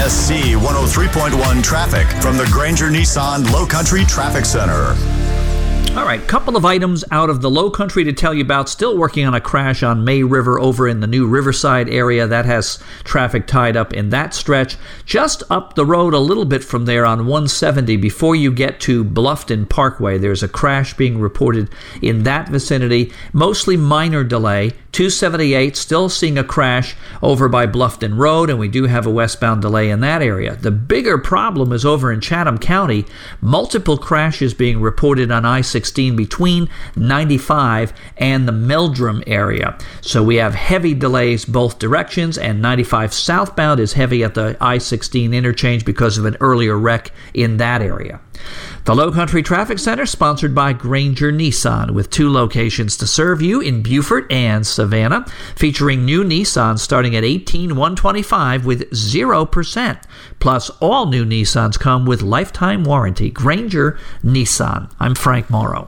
SC 103.1 traffic from the Granger Nissan Low Country Traffic Center. All right, couple of items out of the Low Country to tell you about. Still working on a crash on May River over in the new Riverside area. That has traffic tied up in that stretch. Just up the road a little bit from there on 170, before you get to Bluffton Parkway, there's a crash being reported in that vicinity. Mostly minor delay. 278, still seeing a crash over by Bluffton Road, and we do have a westbound delay in that area. The bigger problem is over in Chatham County. Multiple crashes being reported on I-16 between 95 and the Meldrum area. So we have heavy delays both directions, and 95 southbound is heavy at the I-16 interchange because of an earlier wreck in that area. The Low Country Traffic Center, sponsored by Granger Nissan, with 2 locations to serve you in Beaufort and Savannah, featuring new Nissans starting at $18,125 with 0%. Plus, all new Nissans come with lifetime warranty. Granger Nissan. I'm Frank Morrow.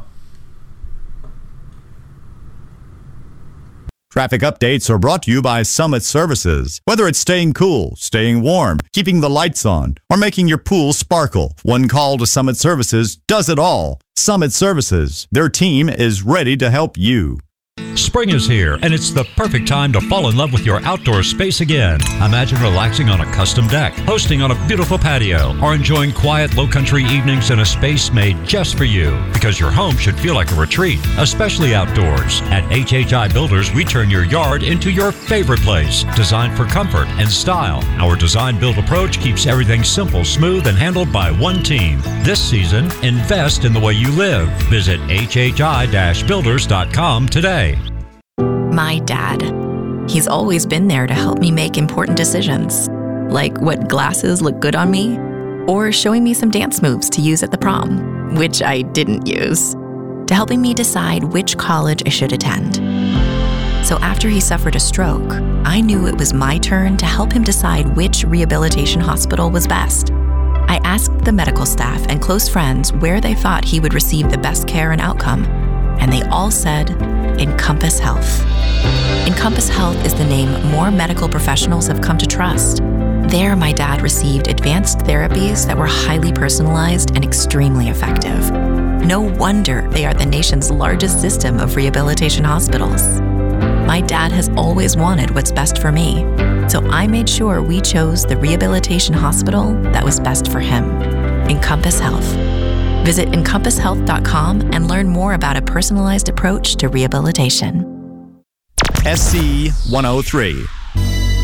Traffic updates are brought to you by Summit Services. Whether it's staying cool, staying warm, keeping the lights on, or making your pool sparkle, one call to Summit Services does it all. Summit Services. Their team is ready to help you. Spring is here, and it's the perfect time to fall in love with your outdoor space again. Imagine relaxing on a custom deck, hosting on a beautiful patio, or enjoying quiet Low Country evenings in a space made just for you. Because your home should feel like a retreat, especially outdoors. At HHI Builders, we turn your yard into your favorite place, designed for comfort and style. Our design-build approach keeps everything simple, smooth, and handled by one team. This season, invest in the way you live. Visit hhi-builders.com today. My dad. He's always been there to help me make important decisions, like what glasses look good on me, or showing me some dance moves to use at the prom, which I didn't use, to helping me decide which college I should attend. So after he suffered a stroke, I knew it was my turn to help him decide which rehabilitation hospital was best. I asked the medical staff and close friends where they thought he would receive the best care and outcome, and they all said, Encompass Health. Encompass Health is the name more medical professionals have come to trust. There, my dad received advanced therapies that were highly personalized and extremely effective. No wonder they are the nation's largest system of rehabilitation hospitals. My dad has always wanted what's best for me, so I made sure we chose the rehabilitation hospital that was best for him, Encompass Health. Visit encompasshealth.com and learn more about a personalized approach to rehabilitation. SC 103.